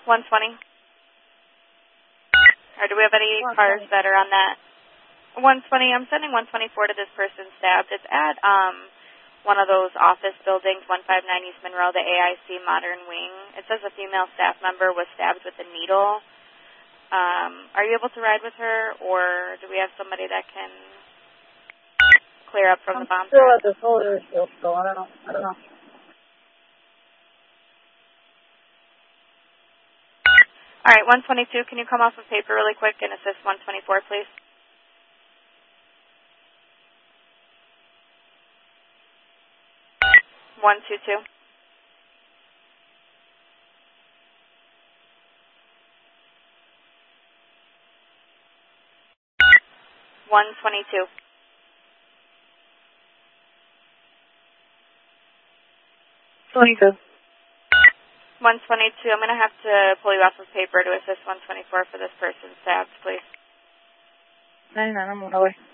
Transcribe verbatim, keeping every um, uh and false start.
one twenty. Or do we have any cars that are on that? one twenty. I'm sending one twenty-four to this person stabbed. It's at um, one of those office buildings, one fifty-nine East Monroe, the A I C Modern Wing. It says a female staff member was stabbed with a needle. Um, are you able to ride with her, or do we have somebody that can clear up from I'm the bomb? Still at the shoulder, still, so I don't know. I don't know. All right, one twenty-two, can you come off of paper really quick and assist one twenty-four, please? one twenty-two. one twenty-two. twenty-two. one twenty-two, I'm going to have to pull you off of paper to assist one twenty-four for this person stabbed, please. ninety-nine, I'm on my way.